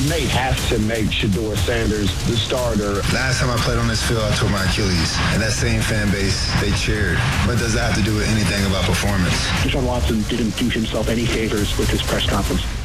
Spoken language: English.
Nate has to make Shedeur Sanders the starter. Last time I played on this field, I tore my Achilles. And that same fan base, they cheered. But does that have to do with anything about performance? Deshaun Watson didn't do himself any favors with his press conference.